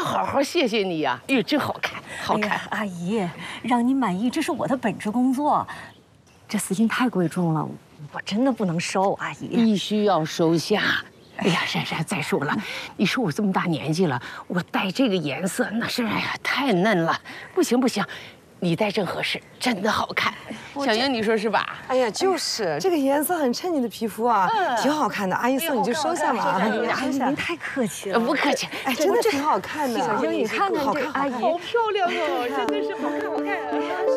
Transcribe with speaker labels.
Speaker 1: 好好谢谢你呀！哎，真好看，好看。
Speaker 2: 阿姨，让您满意，这是我的本职工作。这丝巾太贵重了，我真的不能收，阿姨。
Speaker 1: 必须要收下。哎呀，珊珊，再说了，你说我这么大年纪了，我戴这个颜色那是哎呀太嫩了，不行不行，你戴正合适，真的好看。小英，你说是吧？
Speaker 3: 哎呀，就是这个颜色很衬你的皮肤啊，挺好看的。阿姨送你就收下嘛。
Speaker 2: 阿姨您太客气了，
Speaker 1: 不客气。
Speaker 3: 哎，真的挺好看的。
Speaker 2: 小英，你看看这阿姨，
Speaker 1: 好漂亮哦，真的是好看好看。